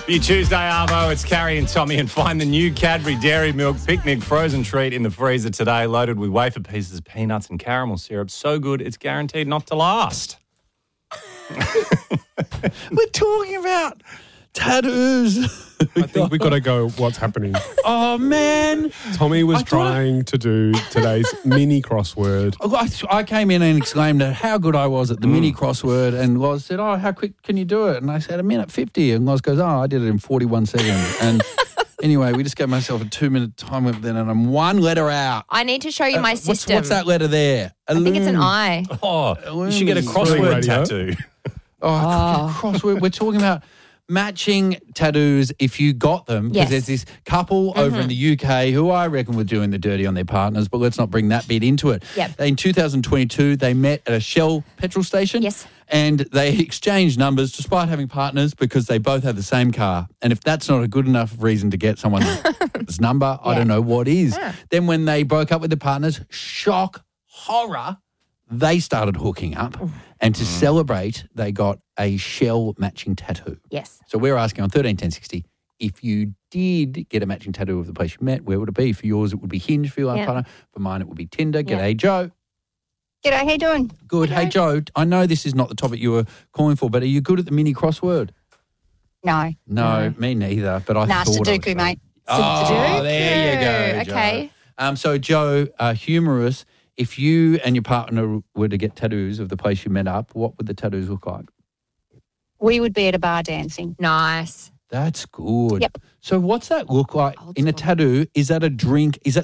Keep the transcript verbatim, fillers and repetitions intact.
You Tuesday, Arvo, it's Carrie and Tommy, and find the new Cadbury Dairy Milk Picnic frozen treat in the freezer today, loaded with wafer pieces, peanuts and caramel syrup. So good, it's guaranteed not to last. We're talking about tattoos. I think we've got to go what's happening. Oh, man. Tommy was I thought- trying to do today's mini crossword. I, I came in and exclaimed at how good I was at the Mm. mini crossword, and Loz said, oh, how quick can you do it? And I said, a minute fifty. And Loz goes, oh, I did it in forty-one seconds. And anyway, we just gave myself a two-minute time limit then, and I'm one letter out. I need to show you my Uh, what's, system. what's that letter there? I think it's an Alum. I. Oh, you should get a crossword Radio. tattoo. Oh, crossword. We're talking about matching tattoos if you got them. Because Yes. there's this couple over in the U K who I reckon were doing the dirty on their partners, but let's not bring that bit into it. Yep. In two thousand twenty-two, they met at a Shell petrol station. Yes. And they exchanged numbers despite having partners because they both have the same car. And if that's not a good enough reason to get someone's number, I Yeah. don't know what is. Yeah. Then when they broke up with their partners, shock, horror, they started hooking up. And to celebrate, they got a Shell matching tattoo. Yes. So we're asking on thirteen ten sixty, if you did get a matching tattoo of the place you met, where would it be? For yours, it would be Hinge for your Yeah. partner. For mine, it would be Tinder. Yeah. G'day, Joe. G'day, how you doing? Good. Hey, Joe, I know this is not the topic you were calling for, but are you good at the mini crossword? No. No, me neither, but I Nah, thought I was Sudoku, going. mate. Oh, Sudoku. there you go, Joe. Okay. Um, so, Joe, uh, humorous, if you and your partner were to get tattoos of the place you met up, what would the tattoos look like? We would be at a bar dancing. Nice. That's good. Yep. So what's that look like Old in a school. tattoo? Is that a drink? Is that